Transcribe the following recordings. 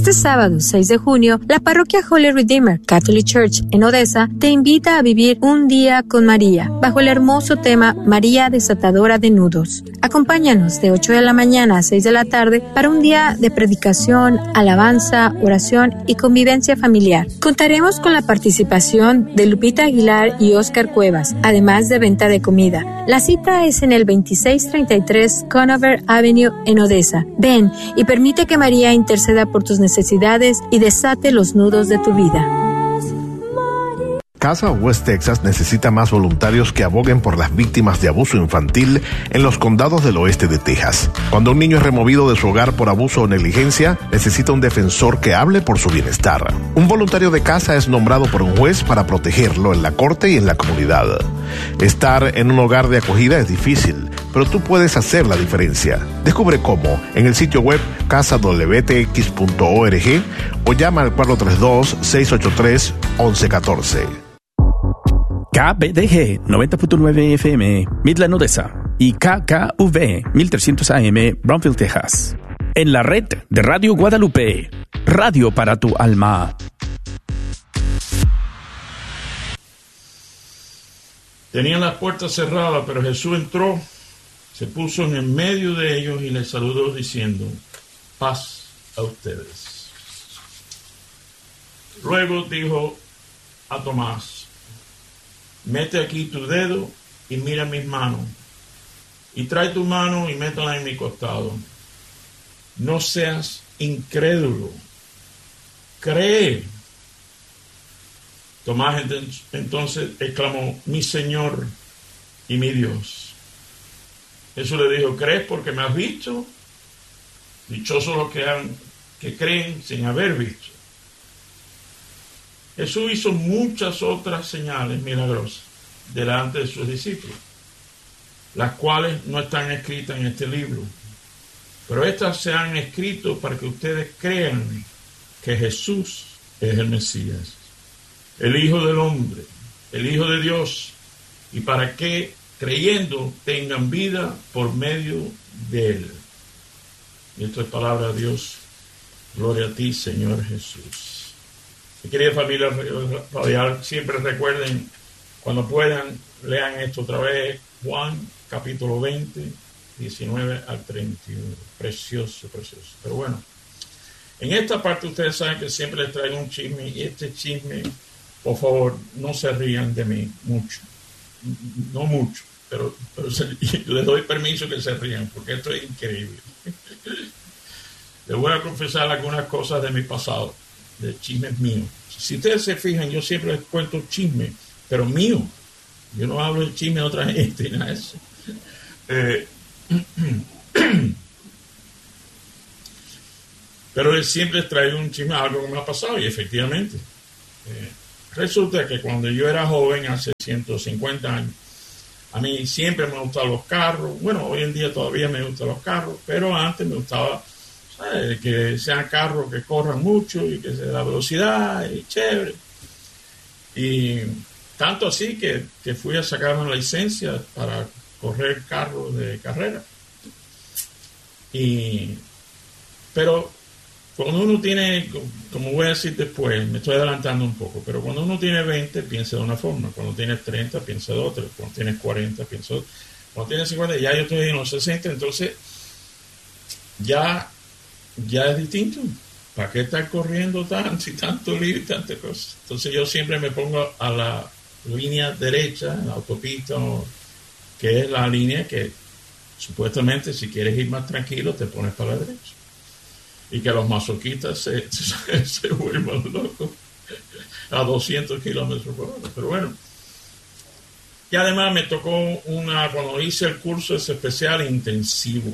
Este sábado, 6 de junio, la parroquia Holy Redeemer Catholic Church en Odessa te invita a vivir un día con María, bajo el hermoso tema María desatadora de nudos. Acompáñanos de 8 de la mañana a 6 de la tarde para un día de predicación, alabanza, oración y convivencia familiar. Contaremos con la participación de Lupita Aguilar y Oscar Cuevas, además de venta de comida. La cita es en el 2633 Conover Avenue en Odessa. Ven y permite que María interceda por tus necesidades y desate los nudos de tu vida. Casa West Texas necesita más voluntarios que aboguen por las víctimas de abuso infantil en los condados del oeste de Texas. Cuando un niño es removido de su hogar por abuso o negligencia, necesita un defensor que hable por su bienestar. Un voluntario de casa es nombrado por un juez para protegerlo en la corte y en la comunidad. Estar en un hogar de acogida es difícil, pero tú puedes hacer la diferencia. Descubre cómo en el sitio web casadwtx.org o llama al 432-683-1114. KBDG 90.9 FM, Midland, Odessa, y KKV 1300 AM, Brownsville, Texas. En la red de Radio Guadalupe, radio para tu alma. Tenían las puertas cerradas, pero Jesús entró, se puso en el medio de ellos y les saludó diciendo: paz a ustedes. Luego dijo a Tomás: mete aquí tu dedo y mira mis manos, y trae tu mano y métela en mi costado. No seas incrédulo, cree. Tomás entonces exclamó: mi Señor y mi Dios. Jesús le dijo: ¿crees porque me has visto? Dichosos los que creen sin haber visto. Jesús hizo muchas otras señales milagrosas delante de sus discípulos, las cuales no están escritas en este libro, pero estas se han escrito para que ustedes crean que Jesús es el Mesías, el Hijo del Hombre, el Hijo de Dios, y para que, creyendo, tengan vida por medio de Él. Y esto es palabra de Dios. Gloria a ti, Señor Jesús. Mi querida familia radial, siempre recuerden, cuando puedan, lean esto otra vez. Juan, capítulo 20, 19 al 31. Precioso, precioso. Pero bueno, en esta parte ustedes saben que siempre les traigo un chisme, y este chisme, por favor, no se rían de mí mucho. No mucho, pero les doy permiso que se rían, porque esto es increíble. Les voy a confesar algunas cosas de mi pasado, de chismes míos. Si ustedes se fijan, yo siempre les cuento chismes, pero mío. Yo no hablo de chisme de otra gente, nada de eso. Pero siempre les traigo un chisme, algo que me ha pasado, y efectivamente. Resulta que cuando yo era joven, hace 150 años, a mí siempre me gustaban los carros. Bueno, hoy en día todavía me gustan los carros, pero antes me gustaba, ¿sabes?, que sean carros que corran mucho y que se da velocidad y chévere. Y tanto así que fui a sacar una licencia para correr carros de carrera. Pero cuando uno tiene, como voy a decir después, me estoy adelantando un poco, pero cuando uno tiene 20 piensa de una forma, cuando tienes 30 piensa de otra, cuando tienes 40 piensa de otra, cuando tienes 50, ya yo estoy en los 60, entonces ya es distinto. ¿Para qué estar corriendo tanto y tanto lío y tantas cosas? Entonces yo siempre me pongo a la línea derecha, en la autopista, que es la línea que supuestamente si quieres ir más tranquilo te pones para la derecha. Y que los masoquistas se vuelvan locos a 200 kilómetros por hora. Pero bueno. Y además me tocó cuando hice el curso ese especial intensivo.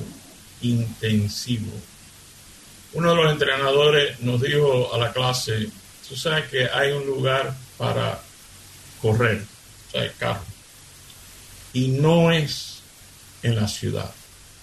Uno de los entrenadores nos dijo a la clase: tú sabes que hay un lugar para correr, o sea, el carro, y no es en la ciudad,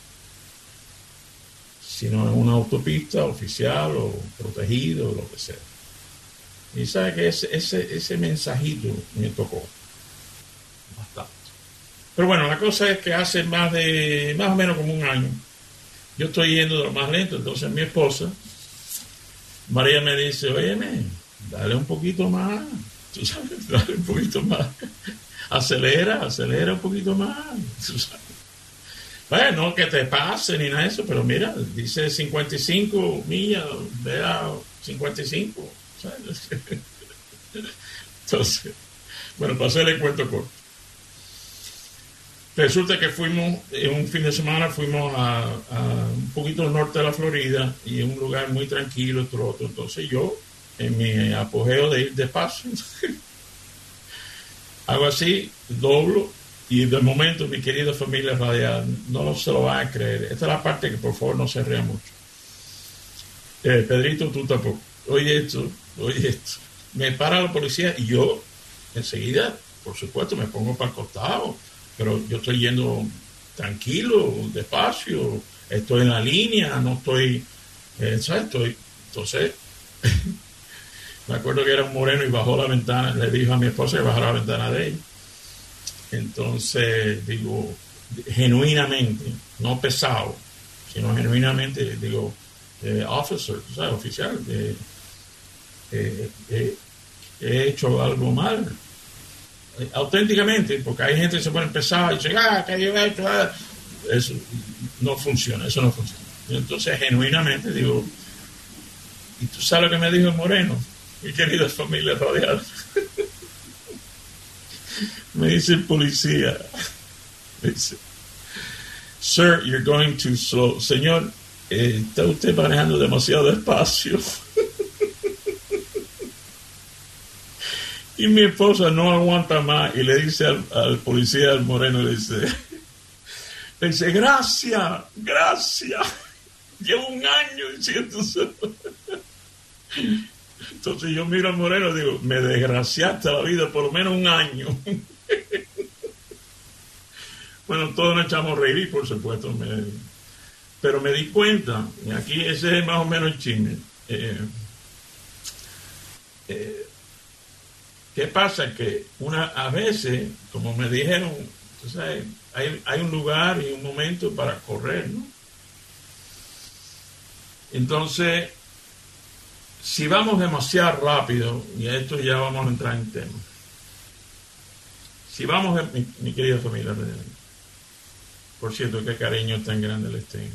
sino en una autopista oficial o protegido o lo que sea. Y sabe que ese mensajito me tocó bastante. Pero bueno, la cosa es que hace más o menos como un año yo estoy yendo de lo más lento. Entonces mi esposa María me dice, óyeme, dale un poquito más, tú sabes, dale un poquito más, acelera un poquito más, tú sabes. Bueno, no que te pase ni nada de eso, pero mira, dice 55 millas, ve a 55, ¿sabes? Entonces, bueno, para hacerle el cuento corto. Resulta que fuimos, en un fin de semana, fuimos a un poquito al norte de la Florida y en un lugar muy tranquilo, otro. Entonces yo, en mi apogeo de ir despacio, hago así, doblo, y de momento mi querida familia radial no se lo van a creer. Esta es la parte que por favor no se ría mucho. Pedrito, tú tampoco. Oye esto. Me para la policía y yo enseguida, por supuesto, me pongo para el costado. Pero yo estoy yendo tranquilo, despacio, estoy en la línea, no estoy, ¿sabes? Entonces, me acuerdo que era un moreno y bajó la ventana, le dijo a mi esposa que bajara la ventana de ella. Entonces, digo, genuinamente, no pesado, sino genuinamente, digo, officer, ¿sabes? Oficial, he hecho algo mal. Auténticamente, porque hay gente que se puede empezar y dice, que yo he hecho, eso no funciona. Y entonces, genuinamente, digo, ¿y tú sabes lo que me dijo el moreno? Mi querida familia radial. Me dice el policía, me dice, Sir, you're going too slow. Señor, está usted manejando demasiado despacio. Y mi esposa no aguanta más y le dice al policía, al moreno, le dice, gracias. Llevo un año diciendo eso. Entonces yo miro al moreno y digo, me desgraciaste la vida por lo menos un año. Bueno, todos nos echamos a reír, por supuesto. Pero me di cuenta, y aquí ese es más o menos el chisme. ¿Qué pasa? Que a veces, como me dijeron, tú sabes, hay un lugar y un momento para correr, ¿no? Entonces, si vamos demasiado rápido, y a esto ya vamos a entrar en tema. Si vamos, mi querida familia, por cierto, qué cariño tan grande les tengo.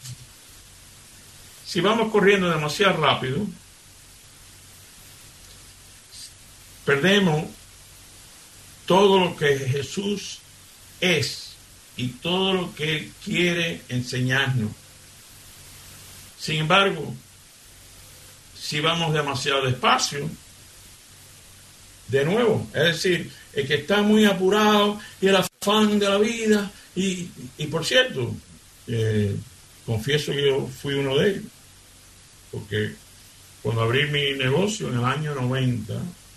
Si vamos corriendo demasiado rápido, perdemos todo lo que Jesús es y todo lo que Él quiere enseñarnos. Sin embargo, si vamos demasiado despacio, de nuevo, es decir, el que está muy apurado y el afán de la vida, y por cierto, confieso que yo fui uno de ellos, porque cuando abrí mi negocio en el año 90,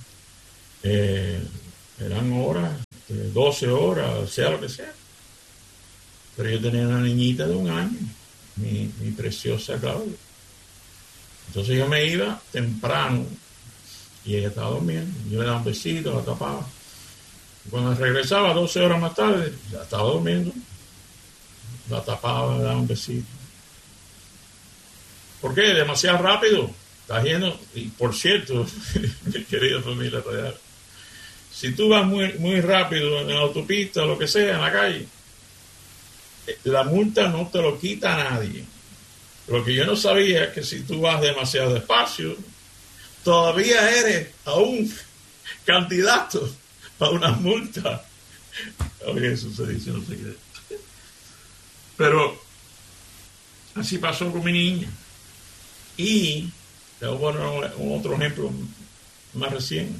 eran horas, 12 horas, sea lo que sea. Pero yo tenía una niñita de 1 año, mi preciosa Claudia. Entonces yo me iba temprano y ella estaba durmiendo. Yo le daba un besito, la tapaba. Y cuando regresaba 12 horas más tarde, ya estaba durmiendo. La tapaba, le daba un besito. ¿Por qué? Demasiado rápido. Está yendo. Y por cierto, mi querida familia real, si tú vas muy rápido en la autopista o lo que sea, en la calle, la multa no te lo quita a nadie. Lo que yo no sabía es que si tú vas demasiado despacio, todavía eres aún candidato para una multa. Oye, eso se dice, no sé qué. Pero así pasó con mi niña. Y te voy a poner otro ejemplo más reciente.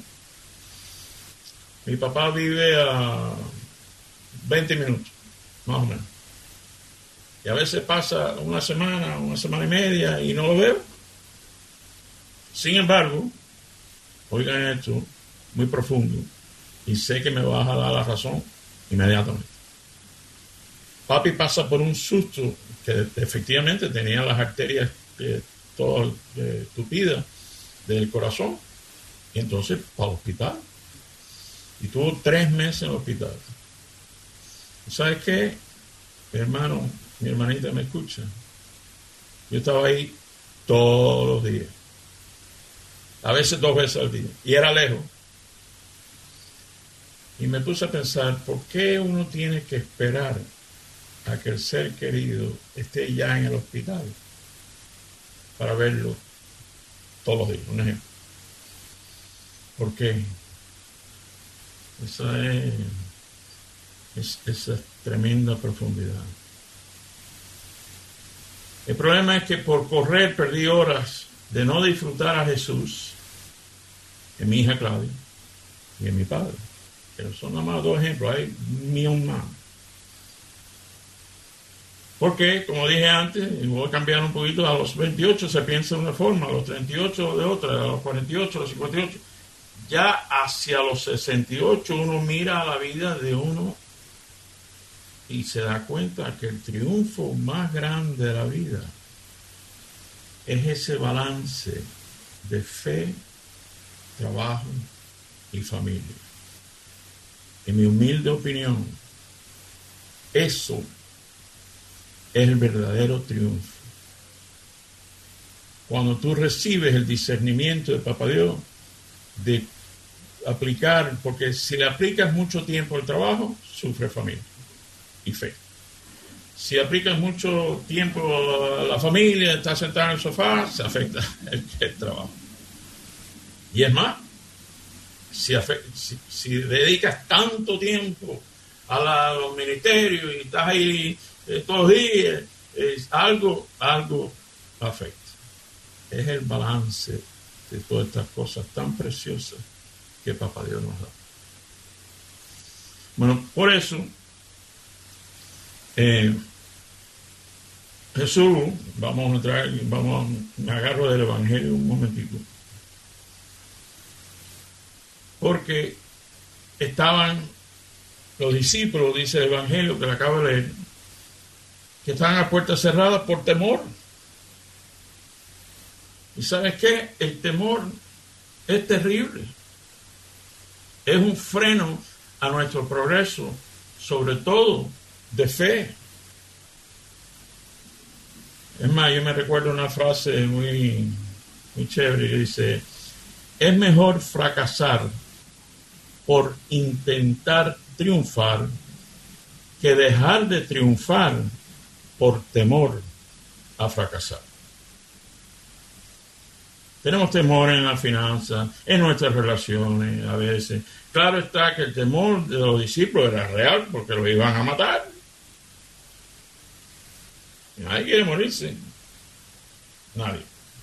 Mi papá vive a 20 minutos, más o menos. Y a veces pasa una semana y media y no lo veo. Sin embargo, oigan esto, muy profundo, y sé que me vas a dar la razón inmediatamente. Papi pasa por un susto que efectivamente tenía las arterias todas tupidas del corazón, y entonces para el hospital. Y tuvo 3 meses en el hospital. ¿Sabes qué? Mi hermano, mi hermanita me escucha. Yo estaba ahí todos los días. a veces 2 veces al día, y era lejos. Y me puse a pensar, ¿por qué uno tiene que esperar a que el ser querido esté ya en el hospital para verlo todos los días? Un ejemplo. ¿Por qué? Esa es tremenda profundidad. El problema es que por correr perdí horas de no disfrutar a Jesús en mi hija Claudia y en mi padre. Pero son nada más 2 ejemplos, hay millón más. Porque, como dije antes, y voy a cambiar un poquito, a los 28 se piensa de una forma, a los 38 de otra, a los 48, a los 58. Ya hacia los 68 uno mira a la vida de uno y se da cuenta que el triunfo más grande de la vida es ese balance de fe, trabajo y familia. En mi humilde opinión, eso es el verdadero triunfo. Cuando tú recibes el discernimiento de Papá Dios de aplicar, porque si le aplicas mucho tiempo al trabajo, sufre familia y fe. Si aplicas mucho tiempo a la familia, estás sentado en el sofá, se afecta el trabajo. Y es más, si dedicas tanto tiempo a los ministerios y estás ahí todos los días, algo afecta. Es el balance de todas estas cosas tan preciosas que Papá Dios nos da. Bueno, por eso Jesús, me agarro del Evangelio un momentito, porque estaban los discípulos, dice el Evangelio que le acabo de leer, que estaban a puertas cerradas por temor. ¿Y sabes qué? El temor es terrible. Es un freno a nuestro progreso, sobre todo de fe. Es más, yo me recuerdo una frase muy chévere que dice: es mejor fracasar por intentar triunfar que dejar de triunfar por temor a fracasar. Tenemos temor en la finanza, en nuestras relaciones a veces. Claro está que el temor de los discípulos era real porque los iban a matar. Nadie quiere morirse. Nadie.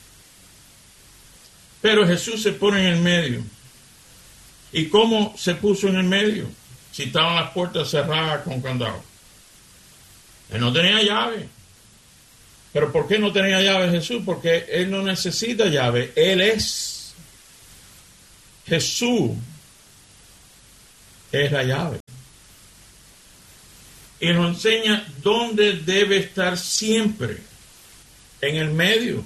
Pero Jesús se pone en el medio. ¿Y cómo se puso en el medio? Si estaban las puertas cerradas con candado. Él no tenía llave. ¿Pero por qué no tenía llave Jesús? Porque Él no necesita llave. Él es. Jesús es la llave. Y nos enseña dónde debe estar siempre. En el medio.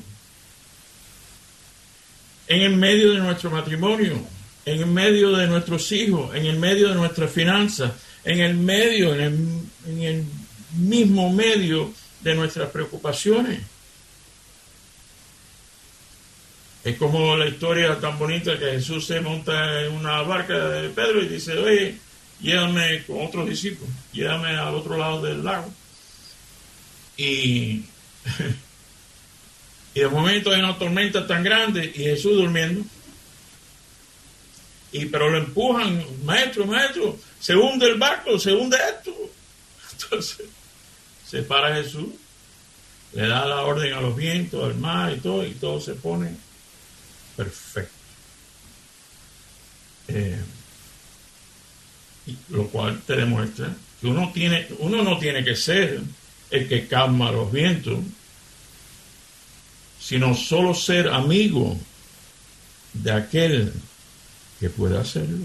En el medio de nuestro matrimonio. En el medio de nuestros hijos. En el medio de nuestras finanzas. En el medio, en el mismo medio de nuestras preocupaciones. Es como la historia tan bonita que Jesús se monta en una barca de Pedro y dice: oye, llévame con otros discípulos, llévame al otro lado del lago. Y de momento hay una tormenta tan grande y Jesús durmiendo. Pero lo empujan: maestro, se hunde el barco, se hunde esto. Entonces se para Jesús, le da la orden a los vientos, al mar y todo se pone perfecto. Lo cual te demuestra que uno no tiene que ser el que calma los vientos, sino solo ser amigo de aquel que puede hacerlo.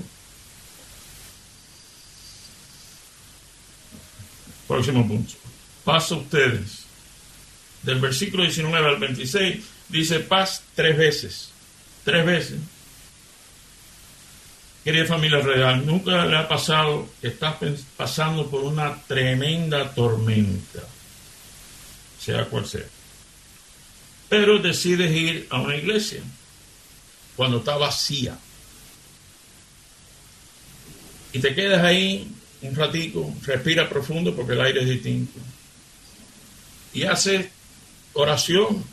Próximo punto. Paz a ustedes. Del versículo 19 al 26 dice paz 3 veces. 3 veces. Querida familia real, nunca le ha pasado que estás pasando por una tremenda tormenta, sea cual sea, pero decides ir a una iglesia. cuando está vacía. Y te quedas ahí un ratico, respira profundo porque el aire es distinto. Y haces oración.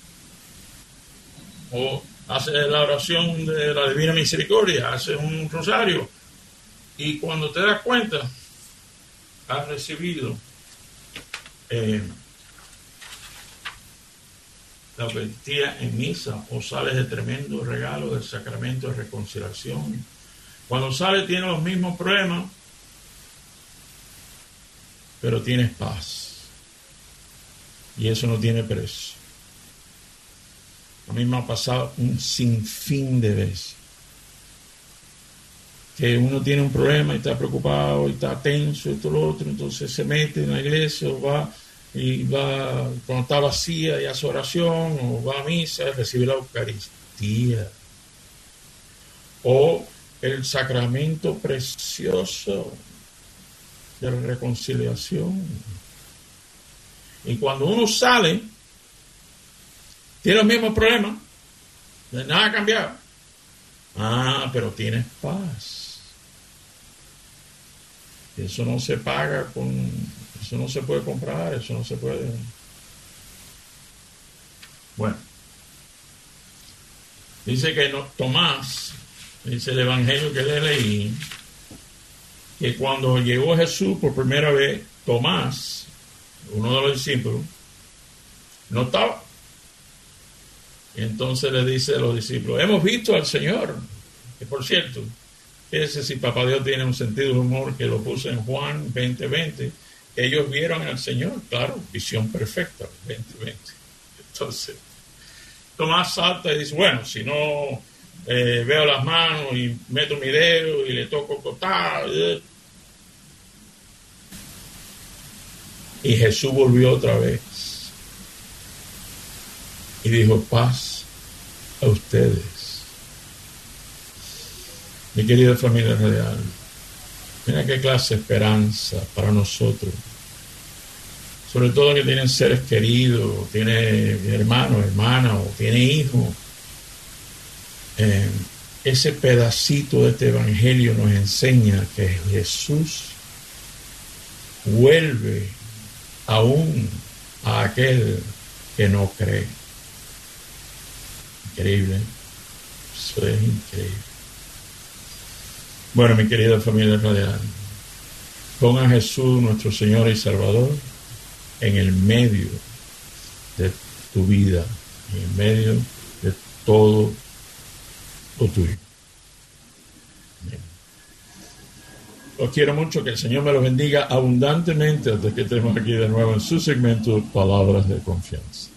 O haces la oración de la Divina Misericordia, haces un rosario. Y cuando te das cuenta, has recibido la Eucaristía en misa, o sales de tremendo regalo del sacramento de reconciliación. Cuando sales tienes los mismos problemas, pero tienes paz. Y eso no tiene precio. A mí me ha pasado un sinfín de veces que uno tiene un problema y está preocupado y está tenso y todo lo otro, entonces se mete en la iglesia o va cuando está vacía y hace oración, o va a misa y recibe la Eucaristía, o el sacramento precioso de la reconciliación. Y cuando uno sale, tiene los mismos problemas, nada ha cambiado. Pero tienes paz. Eso no se paga eso no se puede comprar, eso no se puede. Bueno, dice que Tomás, dice el evangelio que le leí, que cuando llegó Jesús por primera vez, Tomás, uno de los discípulos, no estaba. Y entonces le dice a los discípulos: hemos visto al Señor. Que por cierto, fíjense si Papá Dios tiene un sentido de humor, que lo puso en Juan 20:20. Ellos vieron al Señor, claro, visión perfecta, 20:20. Entonces, Tomás salta y dice: bueno, si no veo las manos y meto mi dedo y le toco cotar. Y Jesús volvió otra vez y dijo: paz a ustedes. Mi querida familia radial, mira qué clase de esperanza para nosotros, sobre todo que tienen seres queridos, tiene hermanos, hermanas, o tiene hijos. Ese pedacito de este evangelio nos enseña que Jesús vuelve aún a aquel que no cree. Increíble, eso es increíble. Bueno, mi querida familia radial, pon a Jesús, nuestro Señor y Salvador, en el medio de tu vida, en el medio de todo lo tuyo. Bien. Os quiero mucho, que el Señor me los bendiga abundantemente hasta que estemos aquí de nuevo en su segmento Palabras de Confianza.